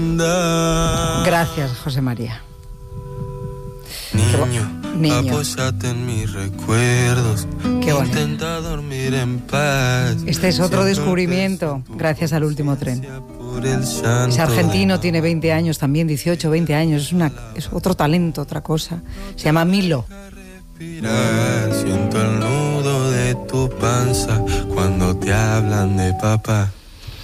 Gracias, José María. Niño, apóyate en mis recuerdos. Qué bonito. Intenta dormir en paz. Este es otro descubrimiento, gracias al Último Tren. Ese argentino tiene 20 años, también 18, 20 años. Es otro talento, otra cosa. Se llama Milo. Siento el nudo de tu panza cuando te hablan de papá.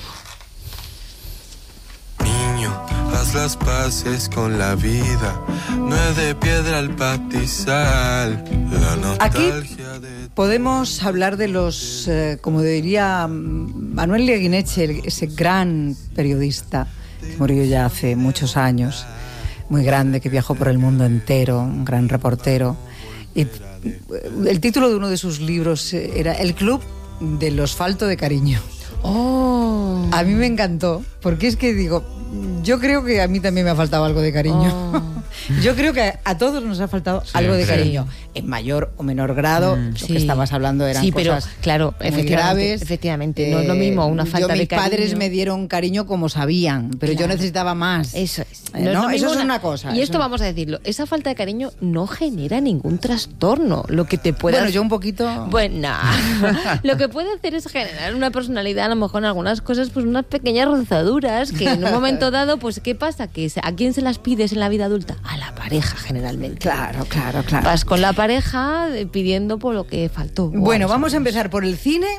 Niño, haz las paces con la vida. No es de piedra el pastizal. La nostalgia de... Podemos hablar de los, como diría Manuel Leguineche, ese gran periodista que murió ya hace muchos años, muy grande, que viajó por el mundo entero, un gran reportero. Y el título de uno de sus libros era El Club del Asfalto de Cariño. Oh. A mí me encantó, porque es que digo, yo creo que a mí también me ha faltado algo de cariño. Oh. Yo creo que a todos nos ha faltado algo de cariño, en mayor o menor grado. Lo que estabas hablando eran cosas pero, claro, muy graves. Efectivamente, no es lo mismo una falta de cariño. Mis padres me dieron cariño como sabían, pero yo necesitaba más. Eso es. ¿No? Eso es una cosa. Y esto vamos a decirlo, esa falta de cariño no genera ningún trastorno. Lo que te puede... Bueno, yo un poquito... Bueno, lo que puede hacer es generar una personalidad, a lo mejor en algunas cosas, pues unas pequeñas rozaduras que en un momento dado, pues ¿qué pasa? Que ¿a quién se las pides en la vida adulta? A la pareja, generalmente. Claro. Vas con la pareja pidiendo por lo que faltó. Bueno, vamos a empezar por el cine.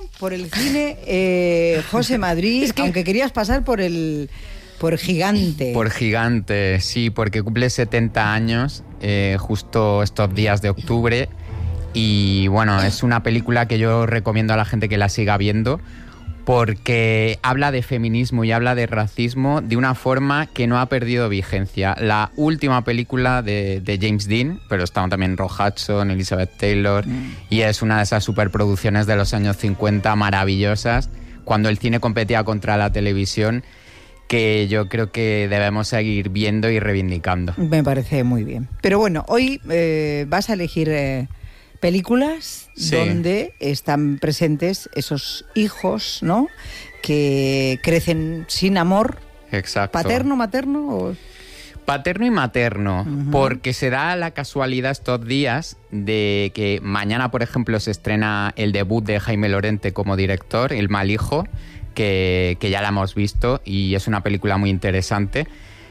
José Madrid, aunque querías pasar por Gigante. Por Gigante, sí, porque cumple 70 años justo estos días de octubre. Y bueno, es una película que yo recomiendo a la gente que la siga viendo, porque habla de feminismo y habla de racismo de una forma que no ha perdido vigencia. La última película de James Dean, pero estaban también Rock Hudson, Elizabeth Taylor, y es una de esas superproducciones de los años 50 maravillosas, cuando el cine competía contra la televisión, que yo creo que debemos seguir viendo y reivindicando. Me parece muy bien. Pero bueno, hoy vas a elegir... películas donde están presentes esos hijos, ¿no? Que crecen sin amor. Exacto. ¿Paterno, materno? O... Paterno y materno, porque se da la casualidad estos días de que mañana, por ejemplo, se estrena el debut de Jaime Lorente como director, El mal hijo, que ya la hemos visto y es una película muy interesante.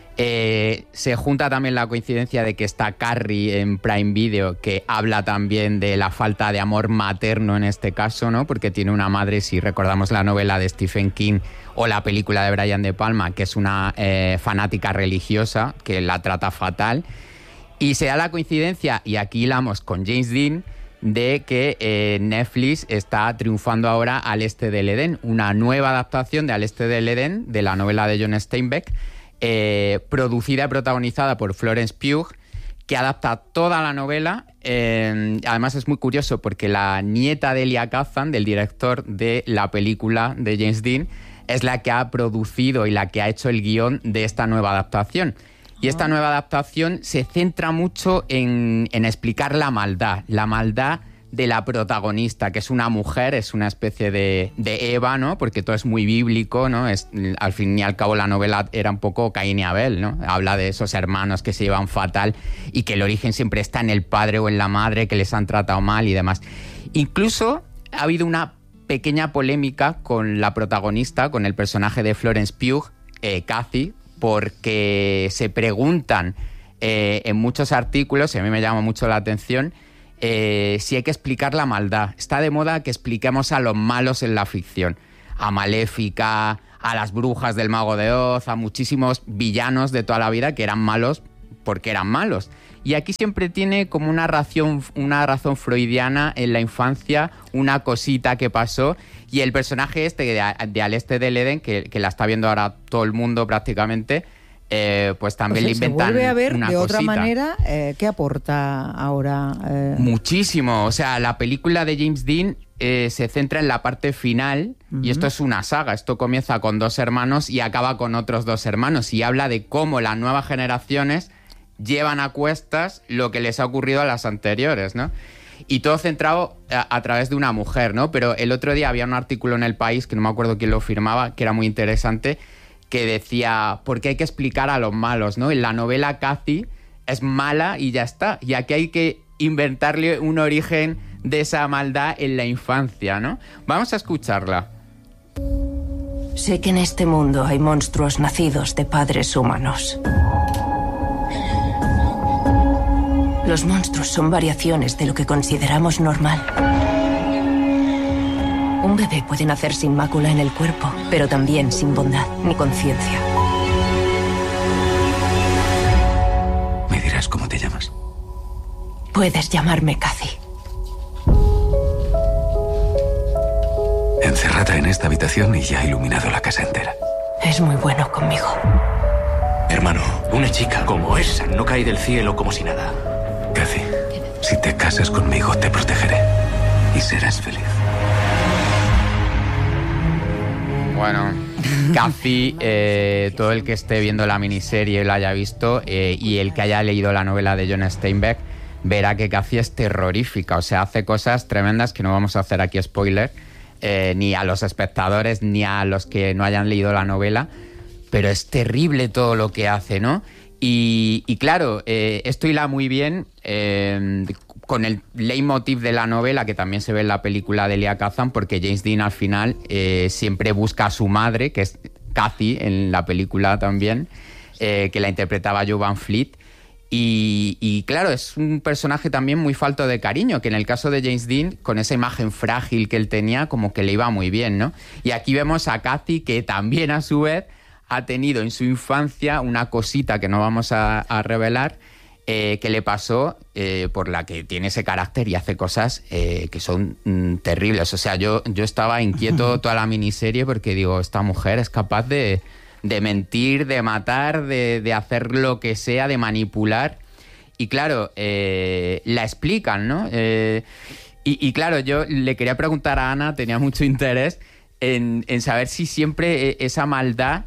Se junta también la coincidencia de que está Carrie en Prime Video, que habla también de la falta de amor materno en este caso, ¿no? Porque tiene una madre, si recordamos la novela de Stephen King o la película de Brian De Palma, que es una fanática religiosa que la trata fatal. Y se da la coincidencia, y aquí hilamos con James Dean, de que Netflix está triunfando ahora Al Este del Edén, una nueva adaptación de Al Este del Edén, de la novela de John Steinbeck, producida y protagonizada por Florence Pugh, que adapta toda la novela. Además es muy curioso porque la nieta de Elia Kazan, del director de la película de James Dean, es la que ha producido y la que ha hecho el guión de esta nueva adaptación. Y esta nueva adaptación se centra mucho en explicar la maldad de la protagonista, que es una mujer, es una especie de Eva, ¿no? Porque todo es muy bíblico, ¿no? Al fin y al cabo la novela era un poco Caín y Abel, ¿no? Habla de esos hermanos que se llevan fatal y que el origen siempre está en el padre o en la madre, que les han tratado mal y demás. Incluso ha habido una pequeña polémica con la protagonista, con el personaje de Florence Pugh, Kathy, porque se preguntan en muchos artículos, y a mí me llama mucho la atención, si hay que explicar la maldad. Está de moda que expliquemos a los malos en la ficción. A Maléfica, a las brujas del Mago de Oz, a muchísimos villanos de toda la vida que eran malos porque eran malos. Y aquí siempre tiene como una razón freudiana en la infancia, una cosita que pasó. Y el personaje este de Al Este del Edén, que la está viendo ahora todo el mundo prácticamente, pues también le inventan una cosita. Se vuelve a ver de otra manera. ¿Qué aporta ahora? Muchísimo. O sea, la película de James Dean se centra en la parte final, y esto es una saga. Esto comienza con 2 hermanos y acaba con otros 2 hermanos, y habla de cómo las nuevas generaciones llevan a cuestas lo que les ha ocurrido a las anteriores, ¿no? Y todo centrado a través de una mujer, ¿no? Pero el otro día había un artículo en El País, que no me acuerdo quién lo firmaba, que era muy interesante, que decía, ¿por qué hay que explicar a los malos, ¿no? En la novela Cathy es mala y ya está. Y aquí hay que inventarle un origen de esa maldad en la infancia, ¿no? Vamos a escucharla. Sé que en este mundo hay monstruos nacidos de padres humanos. Los monstruos son variaciones de lo que consideramos normal. Un bebé puede nacer sin mácula en el cuerpo, pero también sin bondad ni conciencia. ¿Me dirás cómo te llamas? Puedes llamarme Cathy. Encerrada en esta habitación y ya ha iluminado la casa entera. Es muy bueno conmigo. Hermano, una chica como esa no cae del cielo como si nada. Cathy, si te casas conmigo, te protegeré. Y serás feliz. Bueno, Cathy, todo el que esté viendo la miniserie la haya visto y el que haya leído la novela de John Steinbeck verá que Cathy es terrorífica. O sea, hace cosas tremendas que no vamos a hacer aquí spoiler. Ni a los espectadores ni a los que no hayan leído la novela, pero es terrible todo lo que hace, ¿no? Y claro, esto hila muy bien con el leitmotiv de la novela, que también se ve en la película de Elia Kazan, porque James Dean al final siempre busca a su madre, que es Cathy en la película también, que la interpretaba Jo Van Fleet. Y claro, es un personaje también muy falto de cariño, que en el caso de James Dean, con esa imagen frágil que él tenía, como que le iba muy bien, ¿no? Y aquí vemos a Cathy, que también a su vez ha tenido en su infancia una cosita que no vamos a revelar, que le pasó, por la que tiene ese carácter y hace cosas que son terribles. O sea, yo estaba inquieto toda la miniserie porque digo, esta mujer es capaz de mentir, de matar, de hacer lo que sea, de manipular. Y claro, la explican, ¿no? Y claro, yo le quería preguntar a Ana, tenía mucho interés en saber si siempre esa maldad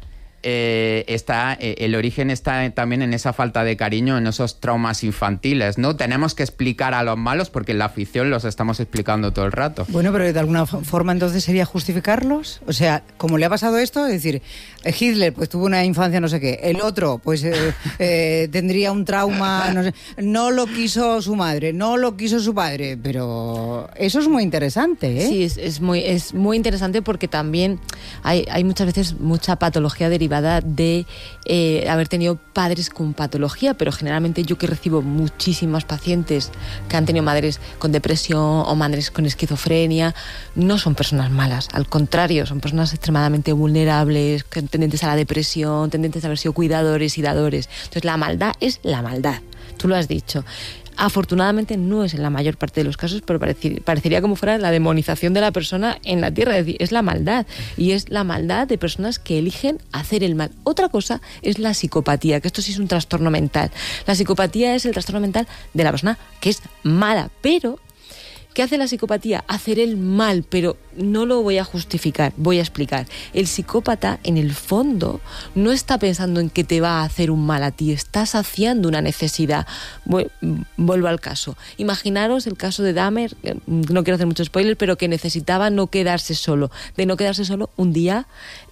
está, el origen está también en esa falta de cariño, en esos traumas infantiles, ¿no? Tenemos que explicar a los malos porque en la ficción los estamos explicando todo el rato. Bueno, pero de alguna forma entonces sería justificarlos. O sea, como le ha pasado esto, es decir, Hitler pues tuvo una infancia no sé qué, el otro pues tendría un trauma, no sé, no lo quiso su madre, no lo quiso su padre, pero eso es muy interesante, ¿eh? Sí, es muy interesante porque también hay muchas veces mucha patología derivada de haber tenido padres con patología, pero generalmente yo que recibo muchísimas pacientes que han tenido madres con depresión o madres con esquizofrenia, no son personas malas, al contrario, son personas extremadamente vulnerables, tendentes a la depresión, tendentes a haber sido cuidadores y dadores. Entonces la maldad es la maldad, tú lo has dicho. Afortunadamente no es en la mayor parte de los casos, pero parecería como fuera la demonización de la persona en la tierra. Es decir, es la maldad. Y es la maldad de personas que eligen hacer el mal. Otra cosa es la psicopatía, que esto sí es un trastorno mental. La psicopatía es el trastorno mental de la persona que es mala, pero ¿qué hace la psicopatía? Hacer el mal, pero no lo voy a justificar, voy a explicar. El psicópata, en el fondo, no está pensando en que te va a hacer un mal a ti, está saciando una necesidad. Vuelvo al caso. Imaginaros el caso de Dahmer, no quiero hacer mucho spoiler, pero que necesitaba no quedarse solo. De no quedarse solo, un día,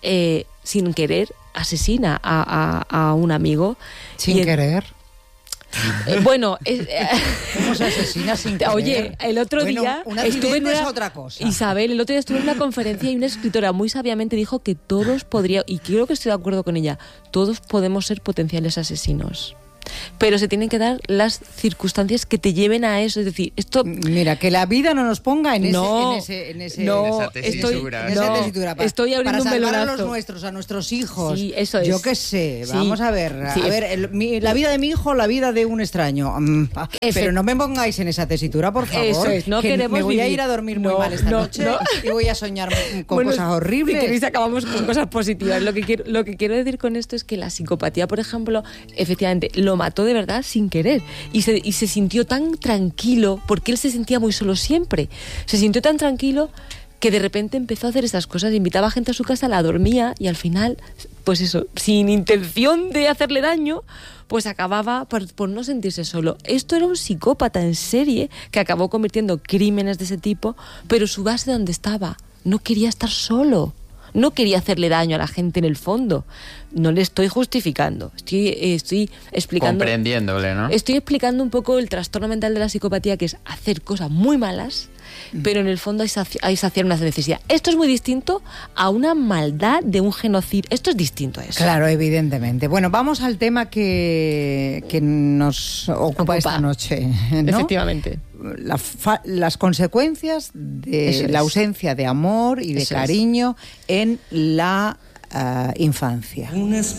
sin querer, asesina a un amigo. ¿Sin querer? Bueno, ¿cómo se asesina sin querer? Oye, el otro día estuve en es otra cosa. Isabel, el otro día estuve en una conferencia y una escritora muy sabiamente dijo que todos podrían, y creo que estoy de acuerdo con ella, todos podemos ser potenciales asesinos. Pero se tienen que dar las circunstancias que te lleven a eso. Es decir, esto... Mira, que la vida no nos ponga en esa tesitura. Estoy abriendo un melonazo. Para salvar a los nuestros, a nuestros hijos. Sí, eso es. Yo qué sé, sí. Vamos a ver. Sí, la vida de mi hijo, la vida de un extraño. Pero no me pongáis en esa tesitura, por favor. Eso es, no queremos me voy vivir. a ir a dormir muy mal esta noche y voy a soñar con cosas horribles. Si queréis, acabamos con cosas positivas. Lo que quiero decir con esto es que la psicopatía, por ejemplo, efectivamente, lo mató de verdad sin querer y se sintió tan tranquilo porque él se sentía muy solo siempre. Se sintió tan tranquilo que de repente empezó a hacer estas cosas, invitaba a gente a su casa, la dormía y al final, pues eso, sin intención de hacerle daño, pues acababa por no sentirse solo. Esto era un psicópata en serie que acabó cometiendo crímenes de ese tipo, pero su base, ¿dónde estaba? No quería estar solo. No quería hacerle daño a la gente en el fondo. No le estoy justificando. Estoy explicando... Comprendiéndole, ¿no? Estoy explicando un poco el trastorno mental de la psicopatía, que es hacer cosas muy malas, pero en el fondo hay saciar una necesidad. Esto es muy distinto a una maldad de un genocidio. Esto es distinto a eso. Claro, evidentemente. Bueno, vamos al tema que nos ocupa esta noche, ¿no? Efectivamente. Las consecuencias de la ausencia de amor y de cariño en la infancia.